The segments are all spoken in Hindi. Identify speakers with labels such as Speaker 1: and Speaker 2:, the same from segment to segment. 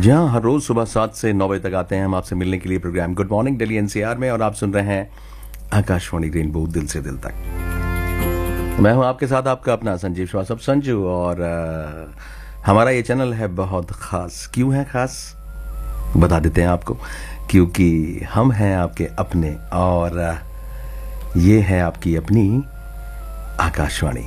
Speaker 1: जहां हर रोज सुबह 7 से 9 बजे तक आते हैं हम आपसे मिलने के लिए programme good morning Delhi NCR में, और आप सुन रहे हैं आकाशवाणी रेनबो दिल से दिल तक। मैं हूं आपके साथ आपका अपना संजीव श्रीवास्तव संजू, और हमारा ये चैनल है बहुत खास। क्यों है खास बता देते हैं आपको, क्योंकि हम हैं आपके अपने और ये है आपकी अपनी आकाशवाणी।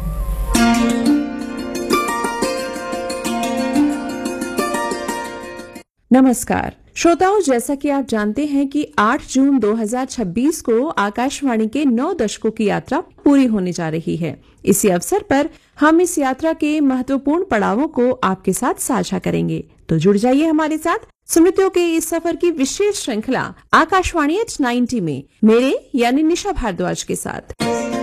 Speaker 2: नमस्कार श्रोताओं, जैसा कि आप जानते हैं कि 8 जून 2026 को आकाशवाणी के 9 दशकों की यात्रा पूरी होने जा रही है। इसी अवसर पर हम इस यात्रा के महत्वपूर्ण पड़ावों को आपके साथ साझा करेंगे, तो जुड़ जाइए हमारे साथ स्मृतियों के इस सफर की विशेष श्रृंखला आकाशवाणी एट 90 में मेरे यानी निशा भारद्वाज के साथ।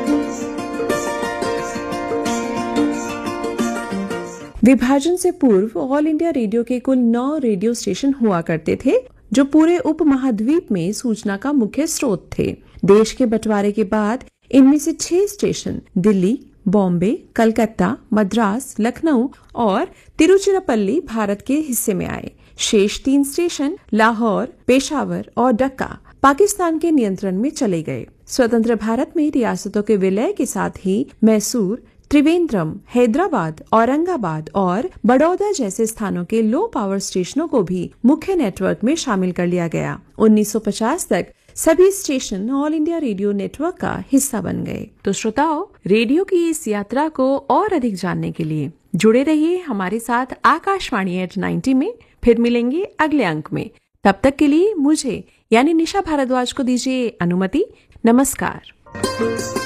Speaker 2: विभाजन से पूर्व ऑल इंडिया रेडियो के कुल 9 रेडियो स्टेशन हुआ करते थे, जो पूरे उप महाद्वीप में सूचना का मुख्य स्रोत थे। देश के बंटवारे के बाद इनमें से 6 स्टेशन दिल्ली, बॉम्बे, कलकत्ता, मद्रास, लखनऊ और तिरुचिरापल्ली भारत के हिस्से में आए। शेष 3 स्टेशन लाहौर, पेशावर और डक्का पाकिस्तान के नियंत्रण में चले गए। स्वतंत्र भारत में रियासतों के विलय के साथ ही मैसूर, त्रिवेंद्रम, हैदराबाद, औरंगाबाद और बड़ौदा जैसे स्थानों के लो पावर स्टेशनों को भी मुख्य नेटवर्क में शामिल कर लिया गया। 1950 तक सभी station all India radio network का हिस्सा बन गए। तो श्रोताओं, रेडियो की इस यात्रा को और अधिक जानने के लिए जुड़े रहिए हमारे साथ आकाशवाणी एट 90 में। फिर मिलेंगे अगले अंक में। तब तक के लिए मुझे यानी निशा भारद्वाज को दीजिए अनुमति। नमस्कार।